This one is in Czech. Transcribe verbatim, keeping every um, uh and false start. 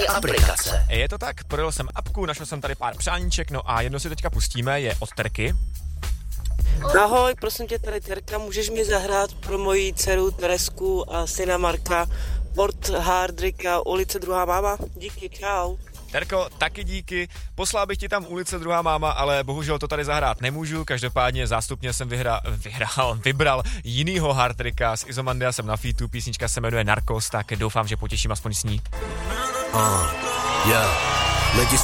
Spoustě aplikace. Je to tak, projel jsem apku, našel jsem tady pár přáníček, no a jedno si teďka pustíme, je od Terky. Ahoj, prosím tě, tady Terka, můžeš mi zahrát pro moji dceru Teresku a syna Marka Port Hardricka, ulice druhá máma? Díky, čau. Terko, taky díky. Poslal bych ti tam ulice druhá máma, ale bohužel to tady zahrát nemůžu. Každopádně zástupně jsem vyhra, vyhrál, vybral jinýho Hardricka z Izomandiasem na featu. Písnička se jmenuje Narcos, tak doufám, že potěším aspoň s ní. Uh, yeah. Lidi